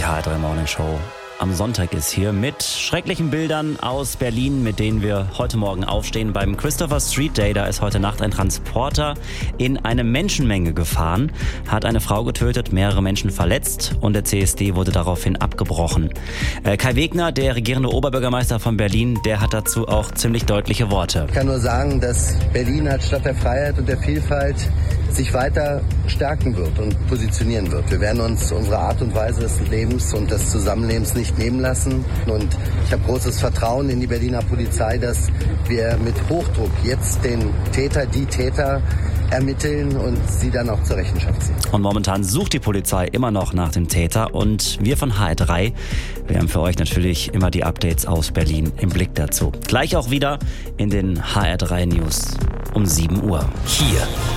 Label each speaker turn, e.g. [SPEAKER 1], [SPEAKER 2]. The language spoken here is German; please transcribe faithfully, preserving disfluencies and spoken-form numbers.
[SPEAKER 1] Die H R drei Morning Show am Sonntag ist hier mit schrecklichen Bildern aus Berlin, mit denen wir heute Morgen aufstehen. Beim Christopher Street Day, da ist heute Nacht ein Transporter in eine Menschenmenge gefahren, hat eine Frau getötet, mehrere Menschen verletzt und der C S D wurde daraufhin abgebrochen. Äh, Kai Wegner, der regierende Oberbürgermeister von Berlin, der hat dazu auch ziemlich deutliche Worte.
[SPEAKER 2] Ich kann nur sagen, dass Berlin als Stadt der Freiheit und der Vielfalt sich weiter stärken wird und positionieren wird. Wir werden uns unsere Art und Weise des Lebens und des Zusammenlebens nicht nehmen lassen. Und ich habe großes Vertrauen in die Berliner Polizei, dass wir mit Hochdruck jetzt den Täter, die Täter ermitteln und sie dann auch zur Rechenschaft ziehen.
[SPEAKER 1] Und momentan sucht die Polizei immer noch nach dem Täter und wir von H R drei, wir haben für euch natürlich immer die Updates aus Berlin im Blick dazu. Gleich auch wieder in den H R drei News um sieben Uhr.
[SPEAKER 3] Hier